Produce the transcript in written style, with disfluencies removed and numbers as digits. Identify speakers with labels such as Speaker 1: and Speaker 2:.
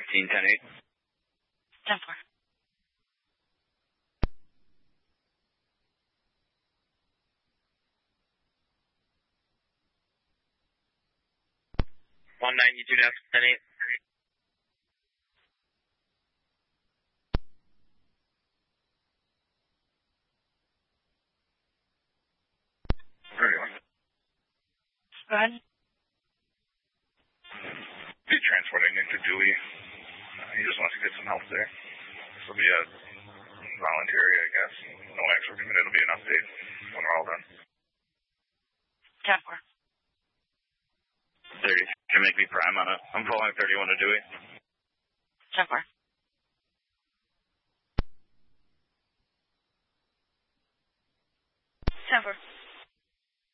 Speaker 1: 15, 10-8.
Speaker 2: 10-4.
Speaker 3: $192 10-8.
Speaker 2: Go ahead.
Speaker 4: Be transporting Nick to Dewey. He just wants to get some help there. This will be a voluntary, I guess. No actual commit. It'll be an update when we're all done.
Speaker 2: 10-4.
Speaker 1: 30. Can make me prime on it. I'm following 31 to Dewey.
Speaker 2: 10-4. 10-4.